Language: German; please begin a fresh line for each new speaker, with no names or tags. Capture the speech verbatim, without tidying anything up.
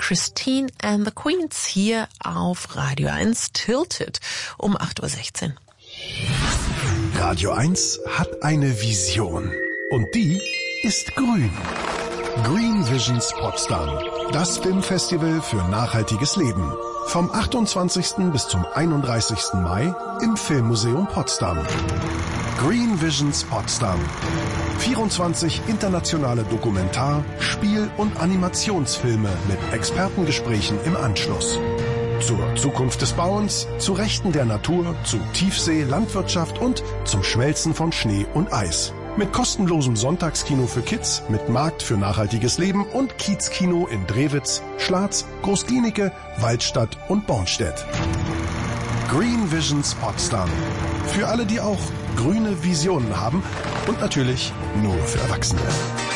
Christine and the Queens hier auf Radio eins Tilted um acht Uhr sechzehn.
Radio eins hat eine Vision. Und die ist grün. Green Visions Potsdam. Das Filmfestival für nachhaltiges Leben. Vom achtundzwanzigsten bis zum einunddreißigsten Mai im Filmmuseum Potsdam. Green Visions Potsdam. vierundzwanzig internationale Dokumentar-, Spiel- und Animationsfilme mit Expertengesprächen im Anschluss. Zur Zukunft des Bauens, zu Rechten der Natur, zu Tiefsee, Landwirtschaft und zum Schmelzen von Schnee und Eis. Mit kostenlosem Sonntagskino für Kids, mit Markt für nachhaltiges Leben und Kiezkino in Drewitz, Schlatz, Groß-Glienicke, Waldstadt und Bornstedt. Green Visions Potsdam. Für alle, die auch grüne Visionen haben und natürlich nur für Erwachsene.